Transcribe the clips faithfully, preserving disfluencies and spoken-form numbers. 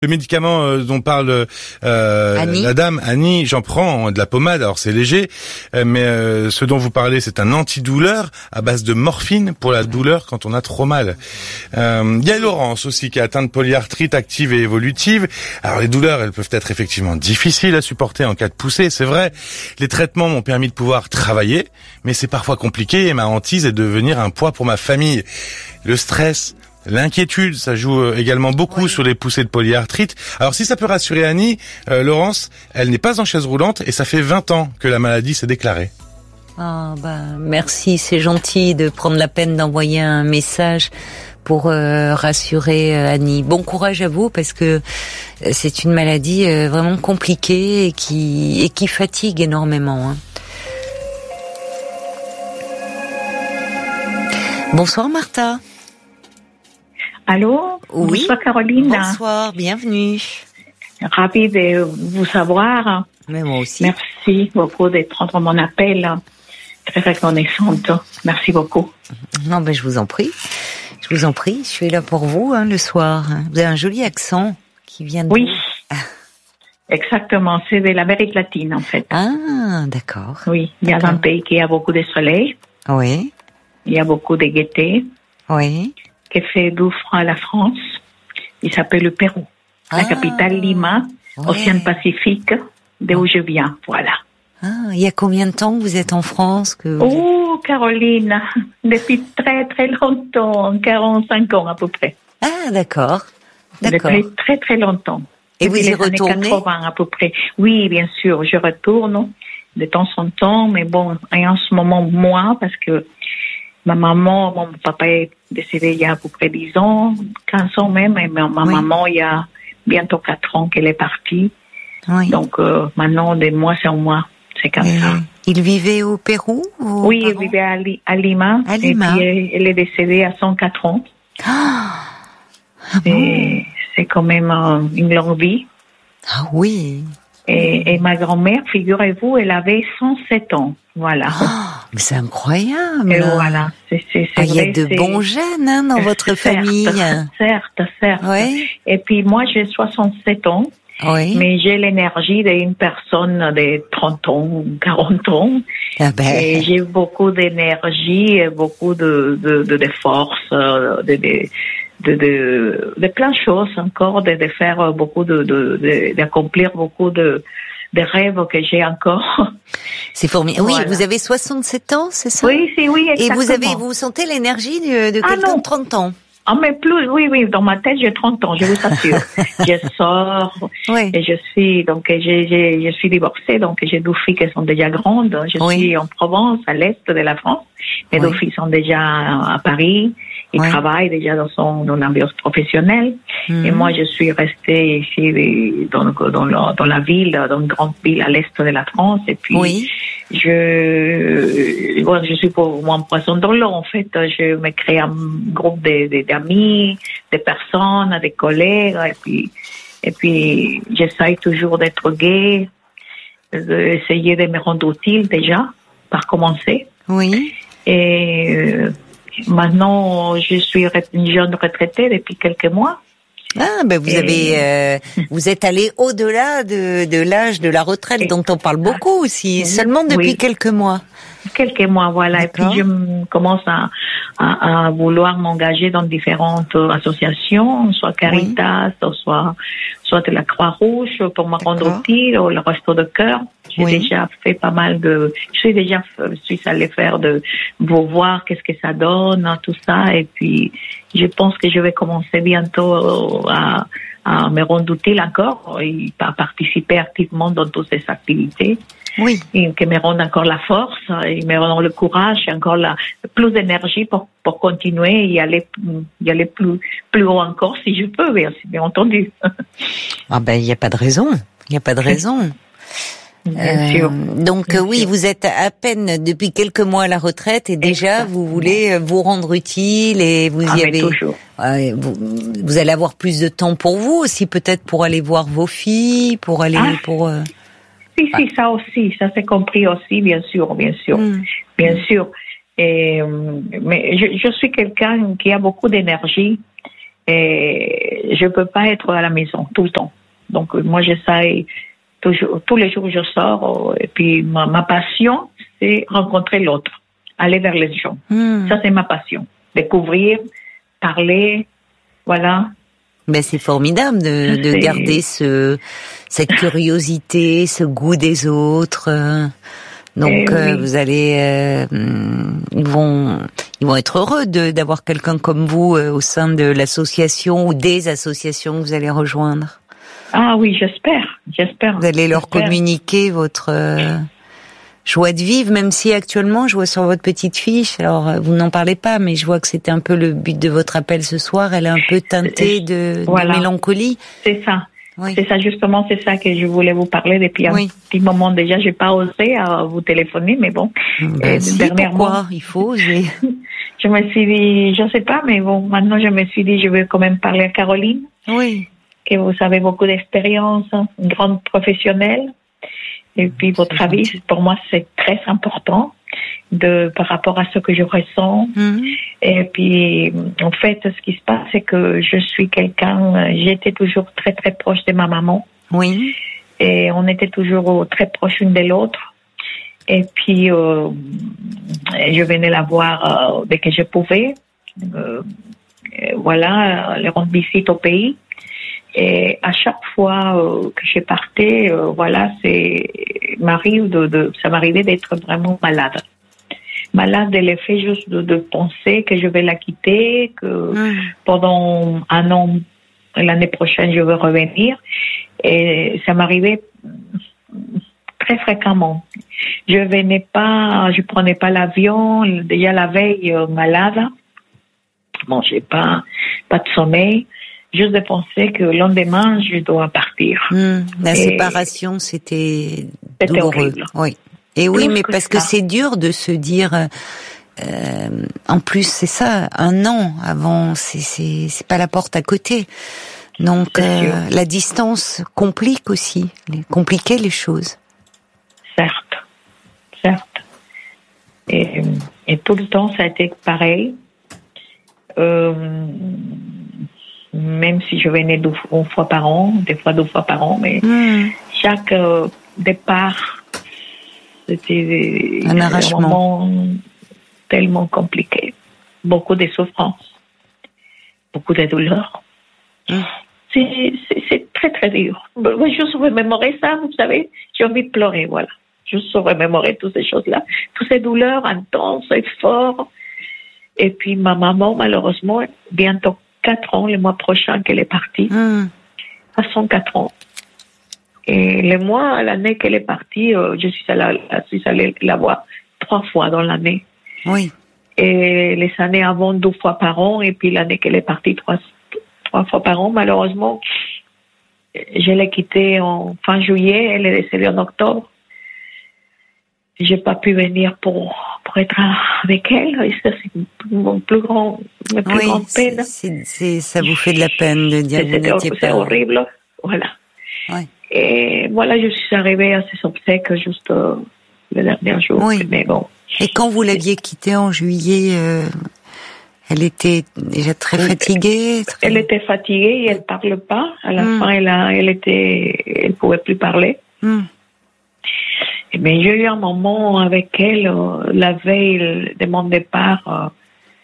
Le médicament euh, dont parle euh, la dame, Annie, j'en prends de la pommade, alors c'est léger, euh, mais euh, ce dont vous parlez, c'est un antidouleur à base de morphine pour la douleur quand on a trop mal. Euh, il y a Laurence aussi qui est atteinte de polyarthrite active et évolutive. Alors les douleurs, elles peuvent être effectivement difficiles à supporter en cas de poussée, c'est vrai. Les traitements m'ont permis de pouvoir travailler, mais c'est parfois compliqué et ma hantise est de devenir un poids pour ma famille. Le stress, l'inquiétude, ça joue également beaucoup oui. sur les poussées de polyarthrite. Alors si ça peut rassurer Annie, euh, Laurence, elle n'est pas en chaise roulante et ça fait vingt ans que la maladie s'est déclarée. Ah bah merci, c'est gentil de prendre la peine d'envoyer un message pour euh, rassurer euh, Annie. Bon courage à vous parce que euh, c'est une maladie euh, vraiment compliquée et qui et qui fatigue énormément. Hein. Bonsoir Martha. Allô? Oui. Bonsoir Caroline. Bonsoir, bienvenue. Ravie de vous savoir. Mais moi aussi. Merci beaucoup de prendre mon appel. Très reconnaissante. Merci beaucoup. Non, ben je vous en prie. Je vous en prie. Je suis là pour vous hein, le soir. Vous avez un joli accent qui vient de... Oui. Exactement. C'est de l'Amérique latine en fait. Ah, d'accord. Oui. Il y a d'accord. un pays qui a beaucoup de soleil. Oui. Il y a beaucoup de gaieté. Oui. Qui fait d'offre à la France. Il s'appelle le Pérou. Ah, la capitale Lima, ouais. Océan Pacifique, d'où je viens. Voilà. Ah, il y a combien de temps que vous êtes en France que vous... Oh, Caroline, depuis très très longtemps, quarante-cinq ans à peu près. Ah, d'accord. D'accord. Depuis très très longtemps. Et depuis vous y les retournez années quatre-vingts à peu près. Oui, bien sûr, je retourne de temps en temps, mais bon, en ce moment moins parce que ma maman, mon papa est décédé il y a à peu près dix ans, quinze ans même, et ma oui. maman, il y a bientôt quatre ans qu'elle est partie. Oui. Donc, euh, maintenant, des mois en mois, c'est comme et ça. Il vivait au Pérou ou Oui, il vivait à, Li- à Lima. À Lima. Et puis, elle est décédée à cent quatre ans. Ah, ah bon. Et c'est quand même euh, une longue vie. Ah oui. Et, et ma grand-mère, figurez-vous, elle avait cent sept ans. Voilà. Oh, mais c'est incroyable. Et voilà. C'est, c'est, c'est ah, il y a vrai, de c'est... bons gènes hein, dans votre certes, famille. Certes, certes. Oui. Et puis moi, j'ai soixante-sept ans. Oui. Mais j'ai l'énergie d'une personne de trente ans, quarante ans. Ah ben. Et j'ai beaucoup d'énergie, et beaucoup de, de, de, de force, de, de, de, de, de plein de choses encore, de, de faire beaucoup de, de, de, d'accomplir beaucoup de, de rêves que j'ai encore. C'est formidable. Voilà. Oui, vous avez soixante-sept ans, c'est ça? Oui, c'est oui, exactement. Et vous avez, vous sentez l'énergie de, de quelqu'un ah, de trente ans? Ah, mais plus, oui, oui, dans ma tête, j'ai trente ans, je vous assure. Je sors, oui. Et je suis, donc, j'ai, j'ai, je suis divorcée, donc j'ai deux filles qui sont déjà grandes. Je oui. suis en Provence, à l'est de la France. Mes oui. deux filles sont déjà à Paris. Ils oui. travaillent déjà dans son, dans l'ambiance professionnelle. Mmh. Et moi, je suis restée ici, dans, dans, la, dans la ville, dans une grande ville à l'est de la France. Et puis, oui. je, bon, je suis pour moi un poisson dans l'eau, en fait. Je me crée un groupe de, de, d'amis, de personnes, des collègues. Et puis, et puis, j'essaye toujours d'être gay, d'essayer de me rendre utile déjà, par commencer. Oui. Et, euh, maintenant, je suis une jeune retraitée depuis quelques mois. Ah, ben vous et... avez, euh, vous êtes allé au-delà de, de l'âge de la retraite, et... dont on parle beaucoup aussi, seulement depuis oui. quelques mois. Quelques mois, voilà. D'accord. Et puis je commence à, à, à vouloir m'engager dans différentes associations, soit Caritas, oui. soit soit de la Croix-Rouge pour me rendre utile, ou le Resto de Cœur. J'ai oui. déjà fait pas mal de, je suis déjà, je suis allée faire de, pour voir qu'est-ce que ça donne, tout ça, et puis je pense que je vais commencer bientôt à, à me rendre utile encore et à participer activement dans toutes ces activités. Oui. Et qui me rendent encore la force, et me rendent le courage, et encore la, plus d'énergie pour, pour continuer et y aller, y aller plus, plus haut encore si je peux, bien, bien entendu. Ah ben, il n'y a pas de raison. Il n'y a pas de raison. Bien euh, sûr. Donc Bien oui, sûr. Vous êtes à peine depuis quelques mois à la retraite et déjà Exactement. Vous voulez vous rendre utile et vous ah, y avez. Toujours. Euh, vous, vous allez avoir plus de temps pour vous aussi, peut-être pour aller voir vos filles, pour aller ah. pour. Euh... Si, si, ça aussi, ça c'est compris aussi, bien sûr, bien sûr, mm. bien sûr. Et, mais je, je suis quelqu'un qui a beaucoup d'énergie Et je peux pas être à la maison tout le temps. Donc, moi, j'essaie toujours, tous les jours, je sors. Et puis, ma, ma passion, c'est rencontrer l'autre, aller vers les gens. Mmh. Ça, c'est ma passion. Découvrir, parler, voilà. Ben, c'est formidable de, de garder ce, cette curiosité, ce goût des autres. Donc, eh euh, oui. vous allez, euh, ils vont, ils vont être heureux de, d'avoir quelqu'un comme vous euh, au sein de l'association ou des associations que vous allez rejoindre. Ah oui, j'espère, j'espère. Vous allez leur j'espère. communiquer votre euh, joie de vivre, même si actuellement, je vois sur votre petite fiche, alors vous n'en parlez pas, mais je vois que c'était un peu le but de votre appel ce soir, elle est un peu teintée de, voilà. de mélancolie. C'est ça. Oui. C'est ça, justement, c'est ça que je voulais vous parler depuis un oui. petit moment déjà. J'ai pas osé à vous téléphoner, mais bon. Ben, si, dernièrement, pourquoi il faut oser. Je me suis dit, je sais pas, mais bon, maintenant je me suis dit, je vais quand même parler à Caroline. Oui. Que vous avez beaucoup d'expérience, hein, une grande professionnelle. Et puis votre c'est avis, gentil. Pour moi, c'est très important de par rapport à ce que je ressens. Mm-hmm. Et puis, en fait, ce qui se passe, c'est que je suis quelqu'un. J'étais toujours très très proche de ma maman. Oui. Et on était toujours très proches l'une de l'autre. Et puis, euh, je venais la voir euh, dès que je pouvais. Euh, voilà, les rendre visite au pays. Et à chaque fois euh, que je partais, euh, voilà, c'est m'arrive de, de, ça m'arrivait d'être vraiment malade, malade de l'effet juste de, de penser que je vais la quitter, que mmh. pendant un an, l'année prochaine, je vais revenir. Et ça m'arrivait très fréquemment. Je venais pas, je prenais pas l'avion. Déjà la veille, euh, malade, je mangeais pas, pas de sommeil. Juste de penser que le lendemain, je dois partir. Mmh, la et séparation, c'était, c'était douloureux. Horrible. Oui. Et oui, Plus mais que parce ça. que c'est dur de se dire. Euh, en plus, c'est ça, un an avant, c'est c'est c'est pas la porte à côté. Donc euh, la distance complique aussi, les, compliquer les choses. Certes, certes. Et, et tout le temps, ça a été pareil. Euh, Même si je venais deux, une fois par an, des fois deux fois par an, mais mmh. chaque euh, départ, c'était un arrachement. Un moment tellement compliqué. Beaucoup de souffrances, beaucoup de douleurs. Mmh. C'est, c'est, c'est très, très dur. Je saurais mémorer ça, vous savez, j'ai envie de pleurer, voilà. Je saurais mémorer toutes ces choses-là, toutes ces douleurs intenses et fortes. Et puis ma maman, malheureusement, bientôt quatre ans, le mois prochain qu'elle est partie, mmh. à cent quatre ans. Et le mois, l'année qu'elle est partie, euh, je suis allée, je suis allée la voir trois fois dans l'année. Oui. Et les années avant, deux fois par an, et puis l'année qu'elle est partie, trois, trois fois par an. Malheureusement, je l'ai quittée en fin juillet, elle est décédée en octobre. J'ai pas pu venir pour, pour être avec elle. Et ça, c'est mon plus grand, ma plus oui, grande peine. C'est, c'est, ça vous fait de la peine de dire que vous n'étiez pas... C'est horrible. Voilà. Ouais. Et voilà, je suis arrivée à ces obsèques juste euh, le dernier jour. Oui. Mais bon. Et quand vous l'aviez quittée en juillet, euh, elle était déjà très fatiguée? Très... Elle était fatiguée et elle parle pas. À la mmh. fin, elle a, elle était, elle pouvait plus parler. Mmh. Mais j'ai eu un moment avec elle, euh, la veille de mon départ.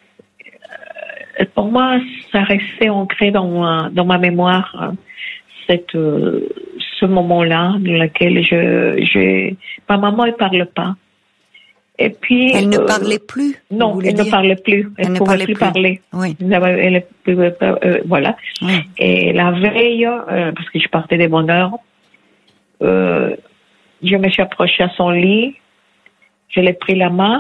Euh, pour moi, ça restait ancré dans ma, dans ma mémoire, euh, cette, euh, ce moment-là, dans lequel je, je, ma maman, elle parle pas. Et puis. Elle ne euh, parlait plus? Non, elle dire? ne parlait plus. Elle, elle ne pouvait plus, plus parler. Oui. Elle, elle pouvait pas, euh, voilà. Oui. Et la veille, euh, parce que je partais de bonne heure, euh, je me suis approchée à son lit, je l'ai pris la main,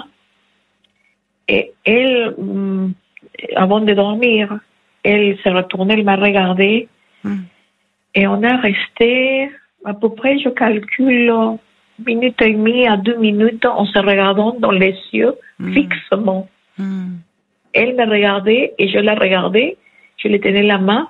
et elle, euh, avant de dormir, elle s'est retournée, elle m'a regardée, mm. et on a resté à peu près, je calcule, une minute et demie à deux minutes en se regardant dans les yeux mm. fixement. Mm. Elle me regardait et je la regardais, je lui tenais la main,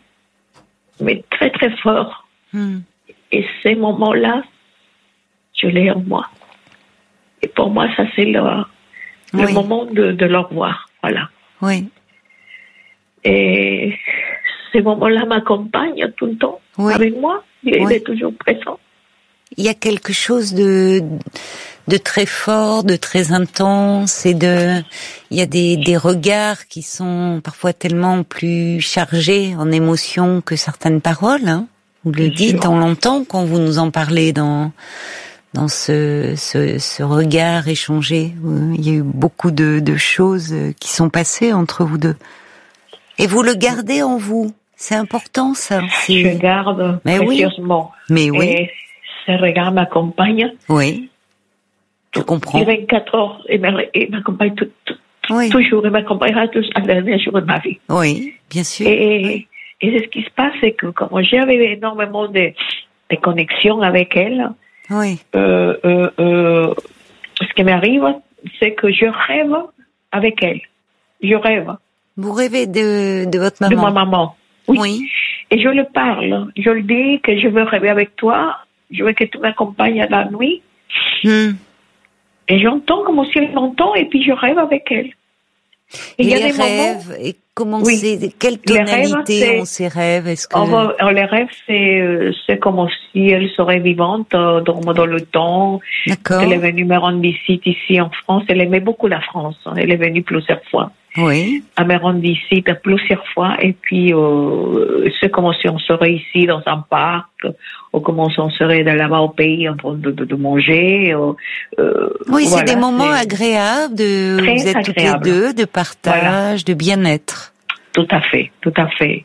mais très très fort. Mm. Et ces moments-là, je l'ai en moi. Et pour moi, ça, c'est le, oui. le moment de, de le revoir. Voilà. Oui. Et ces moments-là m'accompagnent tout le temps, oui. avec moi. Il oui. est toujours présent. Il y a quelque chose de, de très fort, de très intense, et de, il y a des, des regards qui sont parfois tellement plus chargés en émotions que certaines paroles, hein. Vous le dites, on l'entend quand vous nous en parlez dans, dans ce, ce, ce regard échangé. Il y a eu beaucoup de, de choses qui sont passées entre vous deux. Et vous le gardez en vous. C'est important, ça. C'est... Je garde Mais précieusement. Oui. Mais oui. Et ce regard m'accompagne. Oui. Je comprends. Il vingt-quatre heures, et m'accompagne tout, tout, oui. toujours. Il m'accompagnera tous à la dernière jour de ma vie. Oui, bien sûr. Et, oui. et ce qui se passe, c'est que comme j'avais énormément de, de connexions avec elle, oui. euh, euh, euh, ce qui m'arrive, c'est que je rêve avec elle. Je rêve. Vous rêvez de, de votre maman? De ma maman. Oui. oui. Et je le parle. Je le dis que je veux rêver avec toi. Je veux que tu m'accompagnes à la nuit. Hmm. Et j'entends comme si elle m'entend et puis je rêve avec elle. Et il y a des rêves, moments... et comment oui. c'est, quelle tonalité rêves, ont ces rêves? Est-ce que... va, les rêves, c'est, c'est comme si elle serait vivante euh, dans, dans le temps. D'accord. Elle est venue me rendre visite ici en France. Elle aimait beaucoup la France. Elle est venue plusieurs fois. Oui. À me rendre visite plusieurs fois. Et puis, euh, c'est comme si on serait ici dans un parc, ou comme si on serait là-bas au pays en train de, de, de manger. Euh, oui, voilà, c'est des moments c'est agréables. De, vous êtes agréable. Toutes les deux, de partage, voilà. de bien-être. Tout à fait, tout à fait.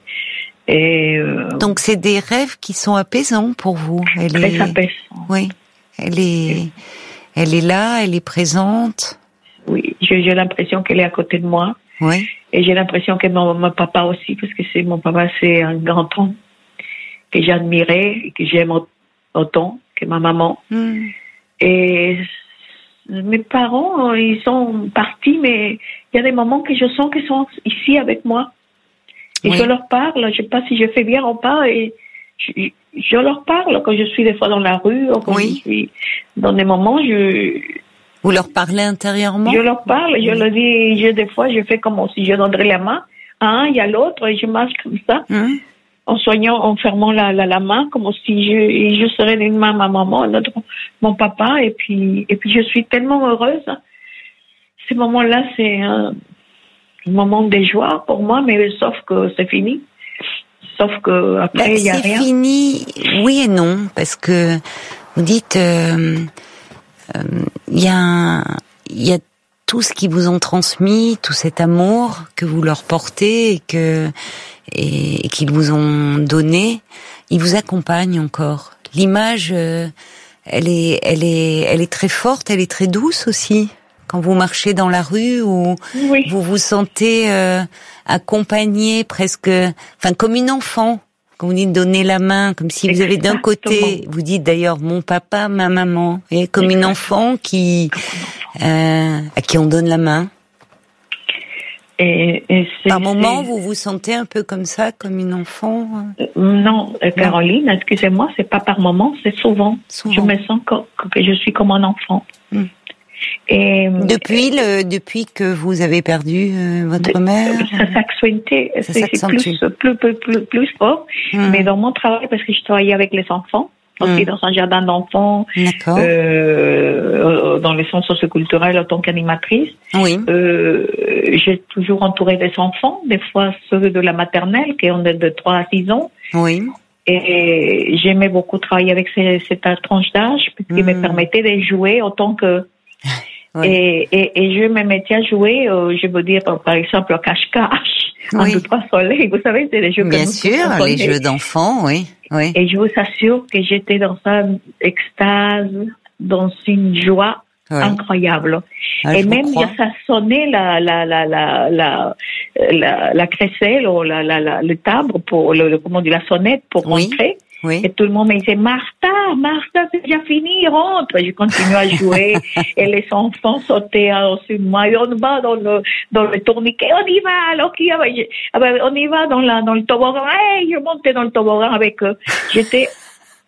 Et euh, donc, c'est des rêves qui sont apaisants pour vous. Elle très est... apaisant. Oui. Elle est, oui. elle est là, elle est présente. Oui, j'ai, j'ai l'impression qu'elle est à côté de moi. Oui. Et j'ai l'impression que mon, mon papa aussi, parce que c'est mon papa, c'est un grand homme que j'admirais et que j'aime autant que ma maman. Mm. Et mes parents, ils sont partis, mais il y a des moments que je sens qu'ils sont ici avec moi. Et oui. je leur parle, je ne sais pas si je fais bien ou pas, et je, je leur parle quand je suis des fois dans la rue, ou quand oui. je suis dans des moments, je... Vous leur parlez intérieurement? Je leur parle, je oui. leur dis, je, des fois, je fais comme si je donnerais la main à un et à l'autre, et je marche comme ça, mmh. en soignant, en fermant la, la, la main, comme si je, je serais d'une main ma maman, l'autre mon papa, et puis, et puis je suis tellement heureuse. Ces moments-là, c'est un moment de joie pour moi, mais sauf que c'est fini. Sauf que après, il bah, y a c'est rien. C'est fini, oui et non, parce que vous dites... Euh... Il euh, y a, il y a tout ce qu'ils vous ont transmis, tout cet amour que vous leur portez et que et, et qu'ils vous ont donné, ils vous accompagnent encore. L'image, euh, elle est, elle est, elle est très forte, elle est très douce aussi. Quand vous marchez dans la rue ou oui. vous vous sentez euh, accompagné presque, enfin comme une enfant. Quand vous dites donner la main, comme si vous avez d'un côté, vous dites d'ailleurs mon papa, ma maman, et comme Exactement. Une enfant qui euh, à qui on donne la main. Et, et c'est, par moment, c'est... vous vous sentez un peu comme ça, comme une enfant? euh, Non, Caroline, non. excusez-moi, c'est pas par moment, c'est souvent. souvent. Je me sens que, que je suis comme un enfant. Hum. Et depuis le depuis que vous avez perdu euh, votre de, mère, ça s'accentue, ça c'est, c'est plus, plus plus plus plus fort. Mmh. Mais dans mon travail, parce que je travaillais avec les enfants, aussi mmh. dans un jardin d'enfants, euh, dans les centres socioculturels en tant qu'animatrice. Oui. Euh, j'ai toujours entouré des enfants, des fois ceux de la maternelle qui ont de, de trois à six ans. Oui. Et j'aimais beaucoup travailler avec ces, cette tranche d'âge parce qu'il mmh. me permettait de jouer autant que Oui. Et, et, et je me mettais à jouer, euh, je veux dire, par exemple, au cache-cache, oui. un, deux, trois soleils. Vous savez, c'est les jeux Bien sûr, les jeux d'enfants, oui, oui. Et je vous assure que j'étais dans une extase, dans une joie oui. incroyable. Ah, et même, il y a ça sonnait la, la, la, la, la, la, la crécelle ou la, la, la, le timbre pour, le, le, comment on dit, la sonnette pour oui. rentrer. Oui. Et tout le monde me disait, Martha, Martha, c'est déjà fini, rentre. Je continuais à jouer et les enfants sautaient au-dessus de moi. Et on va dans le, dans le tourniquet, on y va, alors qu'il y a, on y va dans la, dans le toboggan. Hey, je montais dans le toboggan avec eux. J'étais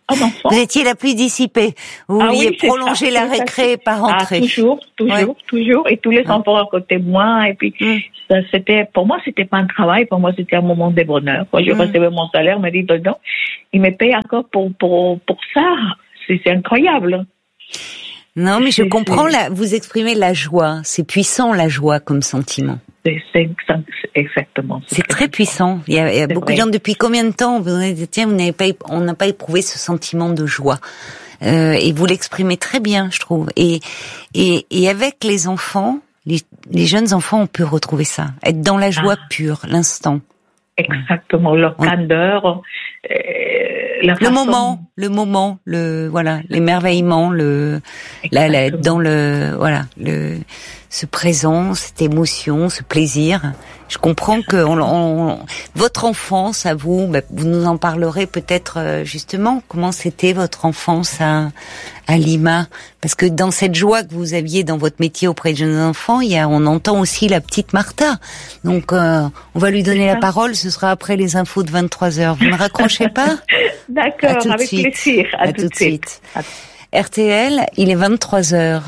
un enfant. Vous étiez la plus dissipée. Vous ah vouliez oui, prolonger ça, la récré et pas rentrer. Ah, toujours, toujours, ouais. toujours. Et tous les enfants à côté de moi. Et puis, mm. ça, c'était, pour moi, c'était pas un travail. Pour moi, c'était un moment de bonheur. Quand je mm. recevais mon salaire, on me dit, non, il me paye encore pour, pour, pour ça. C'est, c'est incroyable. Non, mais je c'est, comprends, c'est... La, vous exprimez la joie. C'est puissant, la joie, comme sentiment. C'est, c'est, c'est exactement. C'est, c'est très puissant. Il y a, il y a beaucoup vrai. de gens, depuis combien de temps, vous avez dit, tiens, vous n'avez pas, on n'a pas éprouvé ce sentiment de joie. Euh, et vous l'exprimez très bien, je trouve. Et, et, et avec les enfants, les, les jeunes enfants, on peut retrouver ça. Être dans la joie ah. pure, l'instant. Exactement, leur candeur, euh, la le façon... moment, le moment, le voilà, l'émerveillement, le la, la, dans le voilà, le ce présent, cette émotion, ce plaisir. Je comprends que on, on, votre enfance à vous, bah, vous nous en parlerez peut-être justement. Comment c'était votre enfance à, à Lima? Parce que dans cette joie que vous aviez dans votre métier auprès de jeunes enfants, il y a, on entend aussi la petite Martha. Donc, euh, on va lui donner la parole. Ce sera après les infos de vingt-trois heures. Vous ne raccrochez pas? D'accord, avec suite. plaisir. À, à tout de suite. suite. R T L, il est vingt-trois heures.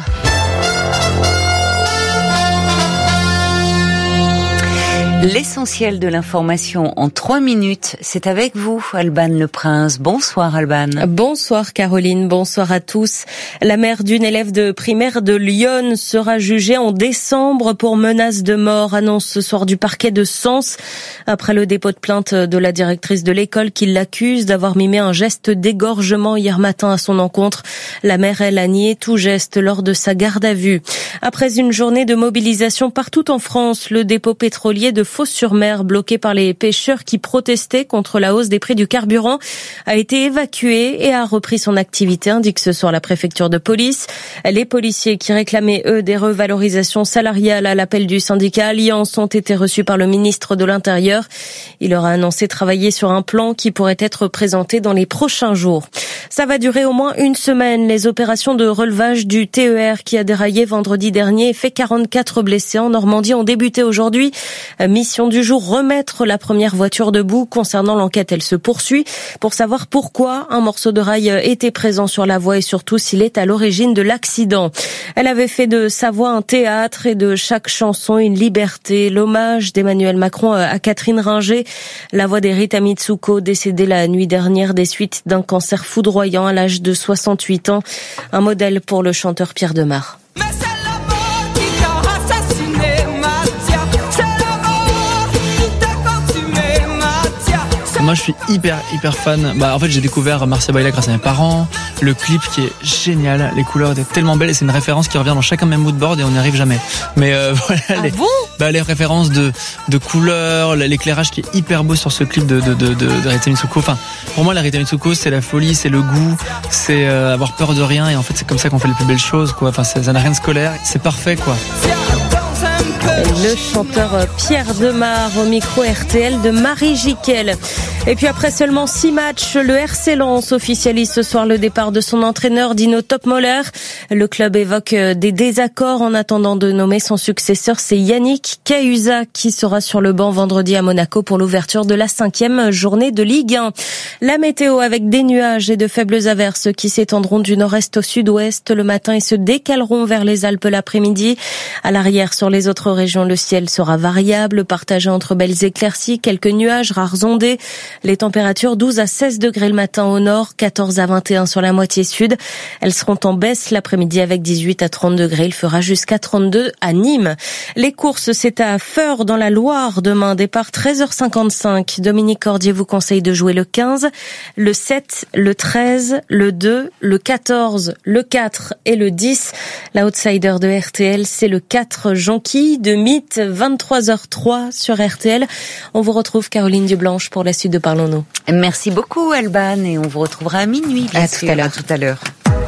L'essentiel de l'information en trois minutes, c'est avec vous, Alban Le Prince. Bonsoir, Alban. Bonsoir, Caroline. Bonsoir à tous. La mère d'une élève de primaire de Lyon sera jugée en décembre pour menace de mort, annonce ce soir du parquet de Sens. Après le dépôt de plainte de la directrice de l'école qui l'accuse d'avoir mimé un geste d'égorgement hier matin à son encontre, la mère, elle, a nié tout geste lors de sa garde à vue. Après une journée de mobilisation partout en France, le dépôt pétrolier de Fos-sur-Mer, bloqué par les pêcheurs qui protestaient contre la hausse des prix du carburant, a été évacué et a repris son activité, indique ce soir la préfecture de police. Les policiers qui réclamaient, eux, des revalorisations salariales à l'appel du syndicat Alliance ont été reçus par le ministre de l'Intérieur. Il leur a annoncé travailler sur un plan qui pourrait être présenté dans les prochains jours. Ça va durer au moins une semaine. Les opérations de relevage du T E R qui a déraillé vendredi dernier et fait quarante-quatre blessés en Normandie ont débuté aujourd'hui. Mission du jour, remettre la première voiture debout. Concernant l'enquête, elle se poursuit pour savoir pourquoi un morceau de rail était présent sur la voie et surtout s'il est à l'origine de l'accident. Elle avait fait de sa voix un théâtre et de chaque chanson une liberté. L'hommage d'Emmanuel Macron à Catherine Ringer, la voix d'Rita Mitsuko, décédée la nuit dernière des suites d'un cancer foudroyant à l'âge de soixante-huit ans. Un modèle pour le chanteur Pierre Demar. Moi je suis hyper hyper fan. Bah en fait j'ai découvert Marcia Baila grâce à mes parents. Le clip qui est génial, les couleurs étaient tellement belles et c'est une référence qui revient dans chacun de mes moodboards et on n'y arrive jamais. Mais euh, voilà ah les, bon bah, les références de de couleurs, l'éclairage qui est hyper beau sur ce clip de de de, de, de Rita Mitsuko. Enfin pour moi la Rita Mitsuko c'est la folie, c'est le goût, c'est euh, avoir peur de rien et en fait c'est comme ça qu'on fait les plus belles choses quoi. Enfin ça n'a rien de scolaire, c'est parfait quoi. Le chanteur Pierre Demar au micro R T L de Marie Jiquel. Et puis après seulement six matchs, le R C Lens officialise ce soir le départ de son entraîneur Dino Topmoller. Le club évoque des désaccords en attendant de nommer son successeur. C'est Yannick Cahuzac qui sera sur le banc vendredi à Monaco pour l'ouverture de la cinquième journée de Ligue un. La météo avec des nuages et de faibles averses qui s'étendront du nord-est au sud-ouest le matin et se décaleront vers les Alpes l'après-midi. À l'arrière, sur les autres régions, le ciel sera variable, partagé entre belles éclaircies, quelques nuages, rares ondées. Les températures douze à seize degrés le matin au nord, quatorze à vingt et un sur la moitié sud. Elles seront en baisse l'après-midi avec dix-huit à trente degrés. Il fera jusqu'à trente-deux à Nîmes. Les courses, c'est à Feurs dans la Loire. Demain, départ treize heures cinquante-cinq. Dominique Cordier vous conseille de jouer le quinze, le sept, le treize, le deux, le quatorze, le quatre et le dix. L'outsider de R T L, c'est le quatre Jonquille de Mythe, vingt-trois heures trois sur R T L. On vous retrouve Caroline Dublanche pour la suite de Parlons-nous. Merci beaucoup Alban et on vous retrouvera à minuit. Bien à sûr. tout à l'heure. À tout à l'heure.